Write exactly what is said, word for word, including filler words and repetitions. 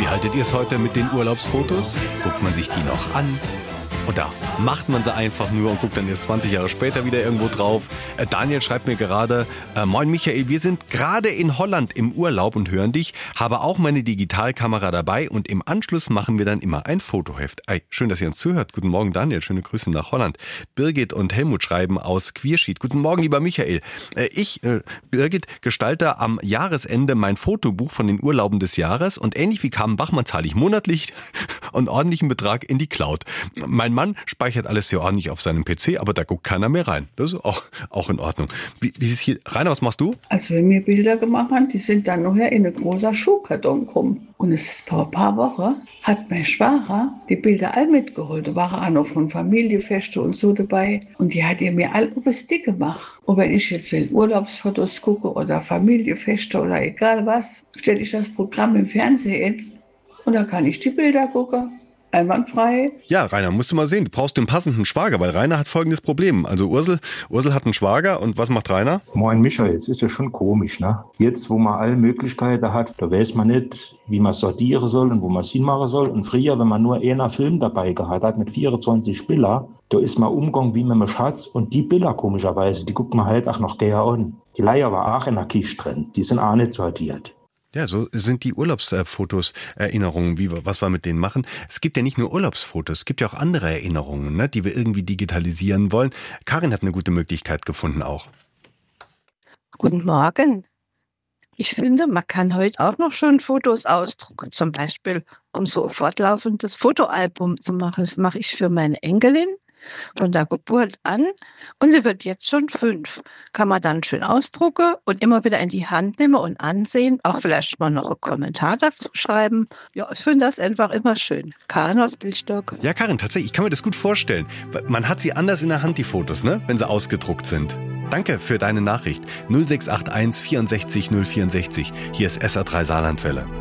haltet ihr es heute mit den Urlaubsfotos? Guckt man sich die noch an? Oder macht man sie einfach nur und guckt dann erst zwanzig Jahre später wieder irgendwo drauf? Äh, Daniel schreibt mir gerade, äh, moin Michael, wir sind gerade in Holland im Urlaub und hören dich, habe auch meine Digitalkamera dabei und im Anschluss machen wir dann immer ein Fotoheft. Ey, schön, dass ihr uns zuhört. Guten Morgen Daniel, schöne Grüße nach Holland. Birgit und Helmut schreiben aus Queersheet. Guten Morgen, lieber Michael. Äh, ich, äh, Birgit, gestalte am Jahresende mein Fotobuch von den Urlauben des Jahres und ähnlich wie Carmen Bachmann zahle ich monatlich einen ordentlichen Betrag in die Cloud. Mein Mann speichert alles sehr ordentlich auf seinem P C, aber da guckt keiner mehr rein. Das ist auch, auch in Ordnung. Wie, wie ist es hier? Rainer, was machst du? Also wenn wir Bilder gemacht haben, die sind dann nachher in einen großen Schuhkarton gekommen. Und es vor ein paar Wochen hat mein Schwager die Bilder all mitgeholt. Da waren auch noch von Familienfeste und so dabei. Und die hat ihr mir all über Stick gemacht. Und wenn ich jetzt will Urlaubsfotos gucke oder Familienfeste oder egal was, stelle ich das Programm im Fernsehen und dann kann ich die Bilder gucken. Einwandfrei. Ja, Rainer, musst du mal sehen, du brauchst den passenden Schwager, weil Rainer hat folgendes Problem. Also Ursel, Ursel hat einen Schwager und was macht Rainer? Moin Michael, jetzt ist ja schon komisch, ne? Jetzt, wo man alle Möglichkeiten hat, da weiß man nicht, wie man sortieren soll und wo man es hinmachen soll. Und früher, wenn man nur einen Film dabei gehabt hat mit vierundzwanzig Bilder, da ist man umgegangen wie mit einem Schatz. Und die Bilder, komischerweise, die guckt man halt auch noch gerne an. Die Leier war auch in der Kiste drin, die sind auch nicht sortiert. Ja, so sind die Urlaubsfotos Erinnerungen, wie wir, was wir mit denen machen. Es gibt ja nicht nur Urlaubsfotos, es gibt ja auch andere Erinnerungen, ne, die wir irgendwie digitalisieren wollen. Karin hat eine gute Möglichkeit gefunden auch. Guten Morgen. Ich finde, man kann heute auch noch schon Fotos ausdrucken, zum Beispiel um so ein fortlaufendes Fotoalbum zu machen. Das mache ich für meine Enkelin von der Geburt an und sie wird jetzt schon fünf. Kann man dann schön ausdrucken und immer wieder in die Hand nehmen und ansehen, auch vielleicht mal noch einen Kommentar dazu schreiben. Ja, ich finde das einfach immer schön. Karin aus Bildstock. Ja, Karin, tatsächlich, ich kann mir das gut vorstellen. Man hat sie anders in der Hand, die Fotos, ne, wenn sie ausgedruckt sind. Danke für deine Nachricht. null sechs acht eins vierundsechzig null vierundsechzig. Hier ist S R drei Saarlandwelle.